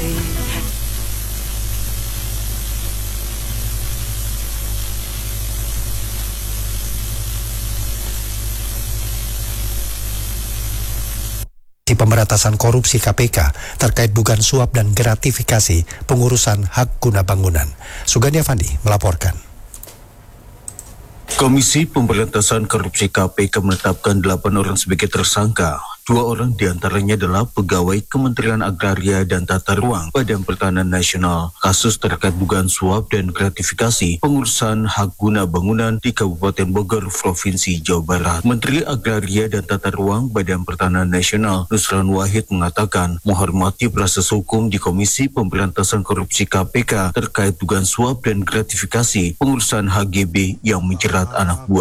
Pemberantasan Korupsi KPK terkait dugaan suap dan gratifikasi pengurusan hak guna bangunan. Sugandi Avandi melaporkan. Komisi Pemberantasan Korupsi KPK menetapkan 8 orang sebagai tersangka. 2 orang diantaranya adalah pegawai Kementerian Agraria dan Tata Ruang Badan Pertanahan Nasional. Kasus terkait dugaan suap dan gratifikasi pengurusan hak guna bangunan di Kabupaten Bogor, Provinsi Jawa Barat. Menteri Agraria dan Tata Ruang Badan Pertanahan Nasional Nusron Wahid mengatakan menghormati proses hukum di Komisi Pemberantasan Korupsi KPK terkait dugaan suap dan gratifikasi pengurusan HGB yang menjerat anak buah